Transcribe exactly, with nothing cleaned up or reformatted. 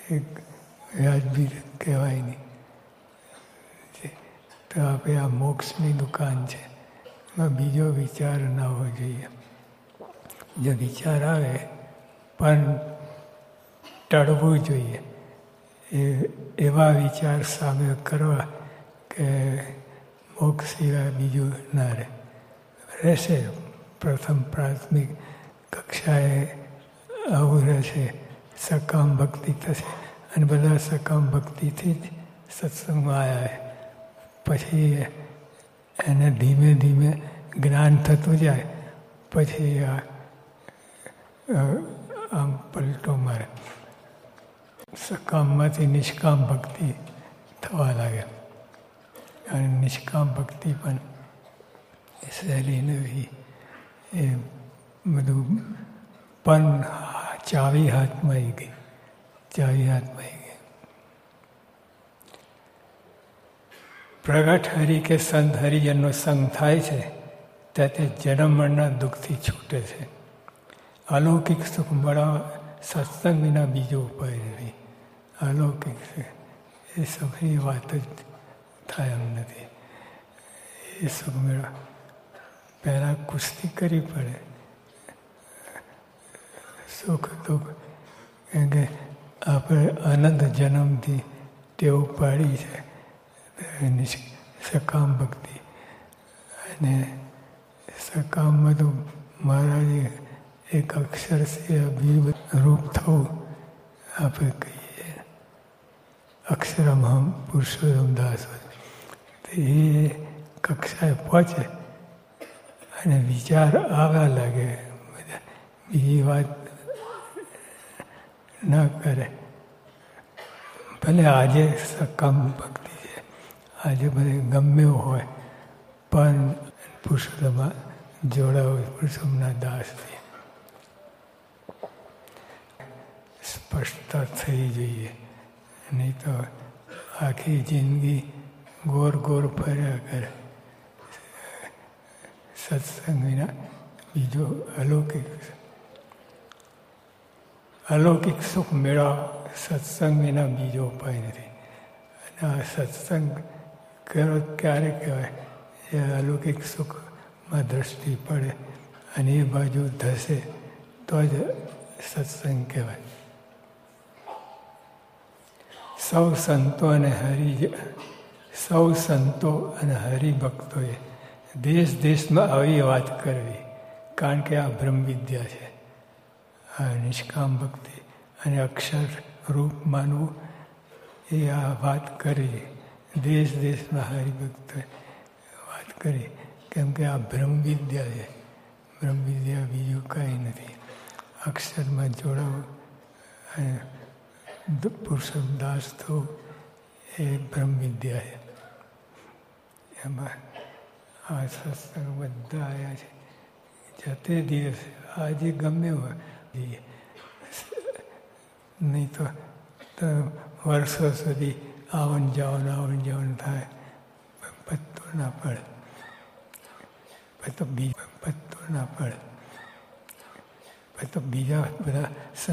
એક વ્યાજબી કહેવાય નહીં. તો આપણે આ મોક્ષની દુકાન છે, એમાં બીજો વિચાર ના હોવો જોઈએ. જો વિચાર આવે પણ ટળવું જોઈએ. એ એવા વિચાર સામે કરવા કે મોક્ષ સિવાય બીજું ના રહે રહેશે. પ્રથમ પ્રાથમિક કક્ષાએ આવું રહેશે, સકામ ભક્તિ થશે અને બધા સકામ ભક્તિથી જ સત્સંગમાં આવ્યા. પછી એને ધીમે ધીમે જ્ઞાન થતું જાય, પછી આ આમ પલટો મારે, સકામમાંથી નિષ્કામ ભક્તિ થવા લાગે. અને નિષ્કામ ભક્તિ પણ સહેલી નથી. એ બધું પણ ચાવી હાથમાં આવી ગઈ, ચાવી હાથમાં આવી ગઈ. પ્રગટ હરિ કે સંત હરિજનનો સંગ થાય છે ત્યારે જન્મ મરણના દુઃખથી છૂટે છે. અલૌકિક સુખ મળવા સત્સંગ વિના બીજો ઉપાય નથી. અલૌકિક એ સુખની વાત જ થાય એમ નથી. એ સુખ મેળવા પહેલાં કુસ્તી કરવી પડે. સુખ દુઃખ કેમ કે આપણે અનંત જન્મથી ટેવ પાડી છે સકામ ભક્તિ. અને સકામમાં તો મહારાજે એક અક્ષર છે રૂપ થવું આપણે કહીએ, અક્ષરમ પુરુષોત્તમ દાસ. એ કક્ષાએ પહોંચે અને વિચાર આવવા લાગે, બધા બીજી વાત ના કરે. ભલે આજે સકામ ભક્તિ છે, આજે બધે ગમે એવું હોય, પણ પુરુષોત્તમમાં જોડાવ પુરુષોત્તમના દાસથી સ્પષ્ટતા થઈ જોઈએ. નહીં તો આખી જિંદગી ગોર ગોર ફર્યા કરે. સત્સંગ વિના બીજો અલૌકિક અલૌકિક સુખ મેળવવા સત્સંગ વિના બીજો ઉપાય નથી. અને આ સત્સંગ કરો ક્યારે કહેવાય? એ અલૌકિક સુખમાં દ્રષ્ટિ પડે અને એ બાજુ ધસે તો જ સત્સંગ કહેવાય. સૌ સંતો અને હરિ સૌ સંતો અને હરિભક્તોએ દેશ દેશમાં આવી વાત કરવી, કારણ કે આ બ્રહ્મ વિદ્યા છે. આ નિષ્કામ ભક્તિ અને અક્ષર રૂપ માનવું, એ આ વાત કરી દેશ દેશમાં હરિભક્તોએ વાત કરી. કેમ કે આ બ્રહ્મ વિદ્યા છે. બ્રહ્મ વિદ્યા બીજું કંઈ નથી. અક્ષરમાં જોડાવું અને પુરુષોત્તમ દાસ થવું એ બ્રહ્મ વિદ્યા છે. એમાં આ સત્સંગ બધા આવ્યા છે. જતે દિવસ આજે ગમે હોય નહીં તો વર્ષો સુધી આવન જાવન આવન જાવન થાય, પત્તો ના પડે. પછી તો બીજા પત્તો ના પડે. પછી તો બીજા બધા